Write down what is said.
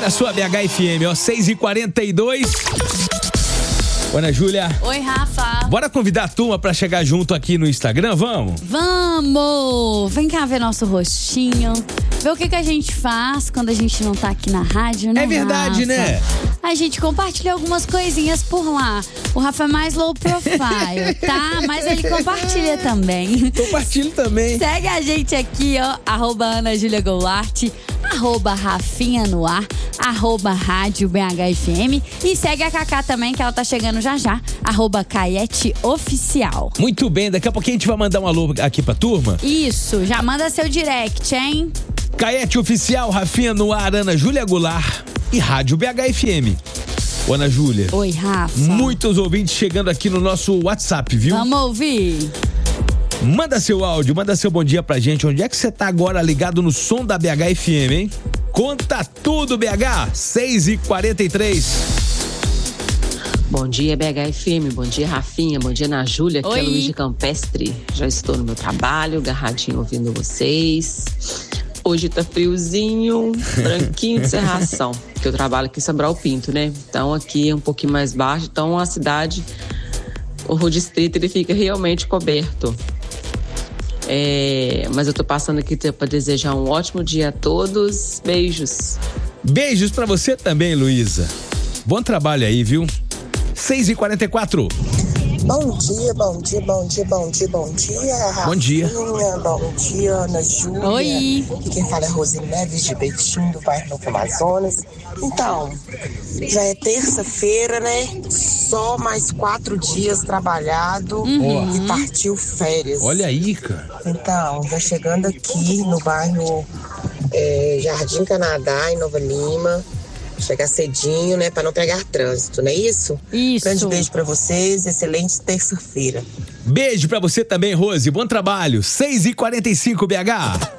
na sua BH FM, ó, 6h42. Ana Júlia. Oi, Rafa. Bora convidar a turma pra chegar junto aqui no Instagram, vamos? Vamos! Vem cá ver nosso rostinho, ver o que a gente faz quando a gente não tá aqui na rádio, né, É verdade, Rafa? né? A gente compartilha algumas coisinhas por lá. O Rafa é mais low profile, tá? Mas ele compartilha também. Compartilho também. Segue a gente aqui, ó, @AnaJuliaGoulart, @RafinhaNoar, @Rádio BHFM. E segue a Cacá também, que ela tá chegando já, @CaeteOficial. Muito bem, daqui a pouquinho a gente vai mandar um alô aqui pra turma. Isso, já manda seu direct, hein? Caete Oficial, Rafinha Noar, Ana Júlia Goulart e Rádio BHFM. Ô, Ana Júlia. Oi, Rafa. Muitos ouvintes chegando aqui no nosso WhatsApp, viu? Vamos ouvir. Manda seu áudio, manda seu bom dia pra gente. Onde é que você tá agora ligado no som da BHFM, hein? Conta tudo, BH, 6h43. Bom dia, BHFM, bom dia, Rafinha, bom dia, Ana Júlia, aqui Oi. é Luiz de Campestre. Já estou no meu trabalho, agarradinho ouvindo vocês. Hoje tá friozinho, branquinho de serração, porque eu trabalho aqui em Sobral Pinto, né? Então aqui é um pouquinho mais baixo, então a cidade, o distrito, ele fica realmente coberto. Mas eu tô passando aqui para desejar um ótimo dia a todos. Beijos. Beijos pra você também, Luísa. Bom trabalho aí, viu? 6h44. Bom dia, bom dia, bom dia, bom dia, bom dia, Rafinha. Bom dia. Bom dia, Ana Júlia. Oi. Aqui quem fala é Rose Neves, de Betim, do bairro Novo Amazonas. Então, já é terça-feira, né? Só mais 4 dias trabalhado e partiu férias. Olha aí, cara. Então, já chegando aqui no bairro Jardim Canadá, em Nova Lima. Chegar cedinho, né? Pra não pegar trânsito, não é isso? Isso. Grande beijo pra vocês, excelente terça-feira. Beijo pra você também, Rose. Bom trabalho. 6h45, BH.